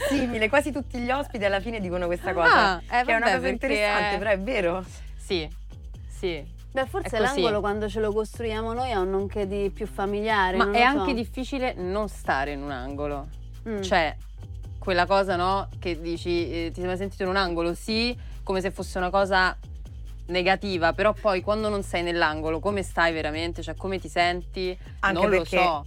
simile, quasi tutti gli ospiti alla fine dicono questa cosa, che è una cosa interessante, però è vero. Sì. Beh, forse È così. l'angolo quando ce lo costruiamo noi ha un nonché di più familiare. Ma non è lo so. anche difficile non stare in un angolo. Mm. Cioè, quella cosa, no? Che dici, ti sei mai sentito in un angolo? Sì, come se fosse una cosa negativa, però poi quando non sei nell'angolo, come stai veramente? Cioè, come ti senti? Anche non perché lo so.